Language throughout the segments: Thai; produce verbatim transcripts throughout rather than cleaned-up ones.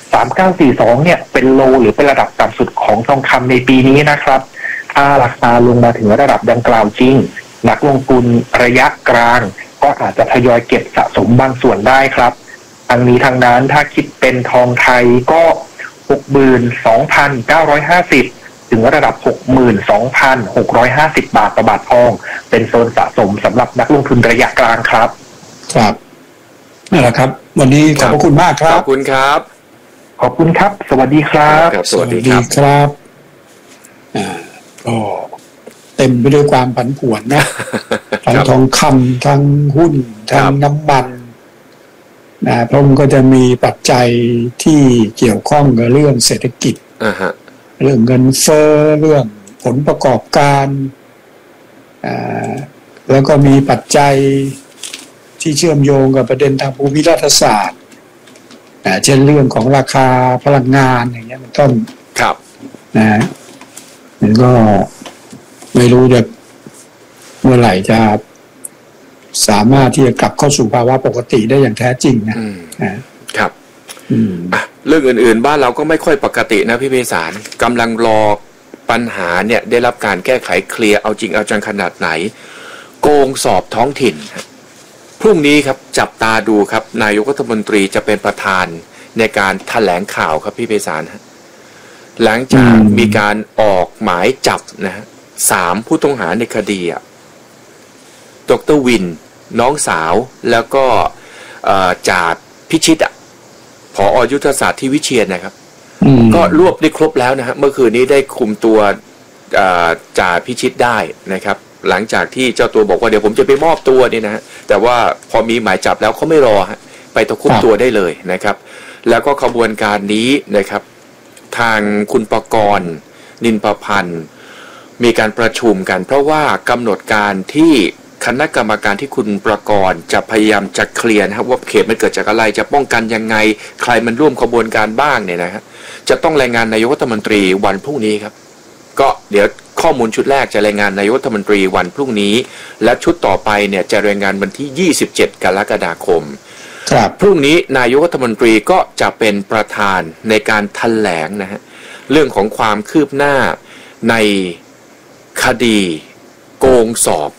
สามพันเก้าร้อยสี่สิบสองเนี่ยเป็นโลหรือเป็นระดับต่ำสุดของทองคำในปีนี้นะครับถ้าราคาลงมาถึงระดับดังกล่าวจริงนักลงทุนระยะกลางก็อาจจะทยอยเก็บสะสมบางส่วนได้ครับทางนี้ทางนั้นถ้าคิดเป็นทองไทยก็ หกหมื่นสองพันเก้าร้อยห้าสิบ ถึงระดับ หกหมื่นสองพันหกร้อยห้าสิบ บาทต่อบาททองเป็นโซนสะสมสำหรับนักลงทุนระยะกลางครับครับนั่นแหละครับวันนี้ขอบพระคุณมากครับขอบคุณครับขอบคุณครับสวัสดีครับสวัสดีครับอ่าก็เต็มไปด้วยความผันผวนนะทั้งทองคำทั้งหุ้นทั้งน้ำมันนะเพราะมันก็จะมีปัจจัยที่เกี่ยวข้องกับเรื่องเศรษฐกิจเรื่องเงินเฟ้อเรื่องผลประกอบการอ่าแล้วก็มีปัจจัยที่เชื่อมโยงกับประเด็นทางภูมิรัฐศาสตร์อ่าเช่นเรื่องของราคาพลังงานอย่างเงี้ยเป็นต้นครับนะมันก็ไม่รู้จะเมื่อไหร่จะสามารถที่จะกลับเข้าสู่ภาวะปกติได้อย่างแท้จริงนะครับเรื่องอื่นๆบ้านเราก็ไม่ค่อยปกตินะพี่เมษารกำลังรอปัญหาเนี่ยได้รับการแก้ไขเคลียร์เอาจริงเอาจังขนาดไหนโกงสอบท้องถิ่นพรุ่งนี้ครับจับตาดูครับนายกรัฐมนตรีจะเป็นประธานในการแถลงข่าวครับพี่เมษารหลังจากมีการออกหมายจับนะฮะสามผู้ต้องหาในคดีอ่ะดร.วินน้องสาวแล้วก็จ่าพิชิตอ่ะผอ.ยุทธศาสตร์ที่วิเชียรนะครับก็รวบได้ครบแล้วนะฮะเมื่อคืนนี้ได้คุมตัวจ่าพิชิตได้นะครับหลังจากที่เจ้าตัวบอกว่าเดี๋ยวผมจะไปมอบตัวนี่นะฮะแต่ว่าพอมีหมายจับแล้วเขาไม่รอฮะไปตะคุบตัวได้เลยนะครับแล้วก็ขบวนการนี้นะครับทางคุณประกรณ์นินประพันธ์มีการประชุมกันเพราะว่ากำหนดการที่คณะกรรมการที่คุณประกรณ์จะพยายามจะเคลียร์นะครับว่าเขตมันเกิดจากอะไรจะป้องกันยังไงใครมันร่วมขบวนการบ้างเนี่ยนะฮะจะต้องรายงานนายกรัฐมนตรีวันพรุ่งนี้ครับก็เดี๋ยวข้อมูลชุดแรกจะรายงานนายกรัฐมนตรีวันพรุ่งนี้และชุดต่อไปเนี่ยจะรายงานวันที่ยี่สิบเจ็ดกรกฎาคมครับพรุ่งนี้นายกรัฐมนตรีก็จะเป็นประธานในการแถลงนะฮะเรื่องของความคืบหน้าในคดีโกงสอบ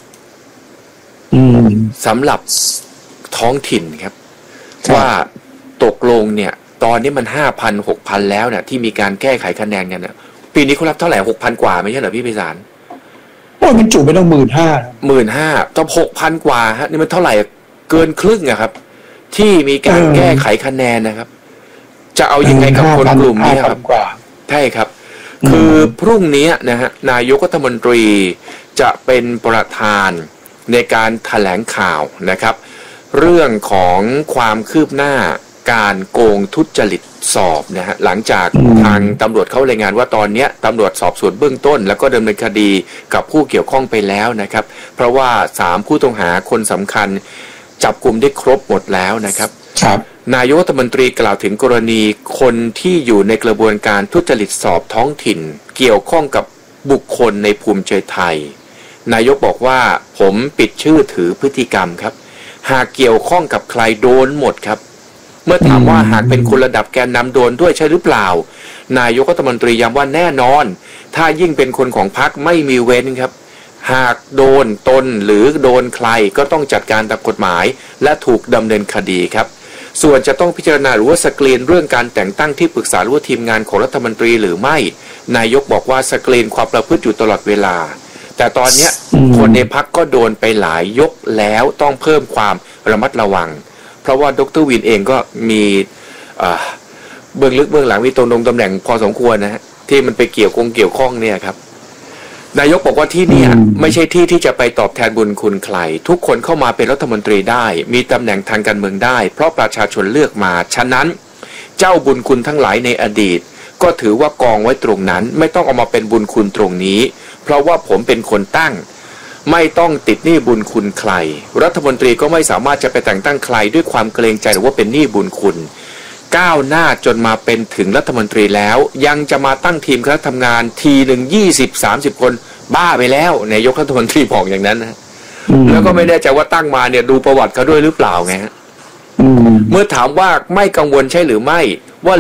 สำหรับท้องถิ่นครับว่าตกลงเนี่ยตอนนี้มันห้าพันหกพันแล้วเนี่ยที่มีการแก้ไขคะแนนกันเนี่ยปีนี้เขารับเท่าไหร่หกพันกว่าไม่ใช่เหรอพี่ไพศาลโอ้ยมันจุไปต้องหมื่นห้าหมื่นห้าต้องหกพันกว่าฮะนี่มันเท่าไหร่เกินครึ่งอะครับที่มีการแก้ไขคะแนนนะครับจะเอายังไงกับคนกลุ่มนี้ครับใช่ครับคือพรุ่งนี้นะฮะนายกรัฐมนตรีจะเป็นประธานในการแถลงข่าวนะครับเรื่องของความคืบหน้าการโกงทุจริตสอบนะฮะหลังจากทางตำรวจเขารายงานว่าตอนนี้ตำรวจสอบสวนเบื้องต้นแล้วก็ดำเนินคดีกับผู้เกี่ยวข้องไปแล้วนะครับเพราะว่าสามผู้ต้องหาคนสำคัญจับกุมได้ครบหมดแล้วนะครับครับนายกรัฐมนตรีกล่าวถึงกรณีคนที่อยู่ในกระบวนการทุจริตสอบท้องถิ่นเกี่ยวข้องกับบุคคลในภูมิใจไทยนายกบอกว่าผมปิดชื่อถือพฤติกรรมครับหากเกี่ยวข้องกับใครโดนหมดครับเมื่อถามว่าหากเป็นคนระดับแกนนำโดนด้วยใช่หรือเปล่านายกรัฐมนตรีย้ำว่าแน่นอนถ้ายิ่งเป็นคนของพรรคไม่มีเว้นครับหากโดนตนหรือโดนใครก็ต้องจัดการตามกฎหมายและถูกดำเนินคดีครับส่วนจะต้องพิจารณาหรือว่าสกรีนเรื่องการแต่งตั้งที่ปรึกษาหรือว่าทีมงานของรัฐมนตรีหรือไม่นายกบอกว่าสกรีนความประพฤติอยู่ตลอดเวลาแต่ตอนนี้คนในพรรคก็โดนไปหลายยกแล้วต้องเพิ่มความระมัดระวังเพราะว่าดร.วินเองก็มีเบื้องลึกเบื้องหลังมีตรงตำแหน่งพอสมควรนะฮะที่มันไปเกี่ยวกงเกี่ยวข้องเนี่ยครับนายกบอกว่าที่เนี่ยไม่ใช่ที่ที่จะไปตอบแทนบุญคุณใครทุกคนเข้ามาเป็นรัฐมนตรีได้มีตำแหน่งทางการเมืองได้เพราะประชาชนเลือกมาฉะนั้นเจ้าบุญคุณทั้งหลายในอดีตก็ถือว่ากองไว้ตรงนั้นไม่ต้องเอามาเป็นบุญคุณตรงนี้เพราะว่าผมเป็นคนตั้งไม่ต้องติดหนี้บุญคุณใครรัฐมนตรีก็ไม่สามารถจะไปแต่งตั้งใครด้วยความเกรงใจหรือว่าเป็นหนี้บุญคุณก้าวหน้าจนมาเป็นถึงรัฐมนตรีแล้วยังจะมาตั้งทีมคณะทำงานทีหนึ่งยี่สิบสามสิบคนบ้าไปแล้วนายกรัฐมนตรีบอกอย่างนั้นนะแล้วก็ไม่แน่ใจว่าตั้งมาเนี่ยดูประวัติเขาด้วยหรือเปล่าไงฮะเมื่อถามว่าไม่กังวลใช่หรือไม่